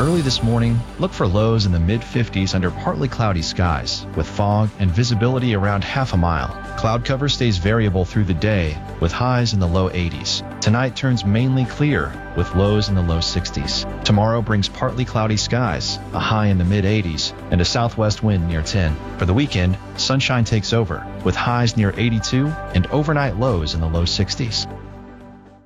Early this morning, look for lows in the mid-50s under partly cloudy skies, with fog and visibility around half a mile. Cloud cover stays variable through the day, with highs in the low 80s. Tonight turns mainly clear, with lows in the low 60s. Tomorrow brings partly cloudy skies, a high in the mid-80s, and a southwest wind near 10. For the weekend, sunshine takes over, with highs near 82 and overnight lows in the low 60s.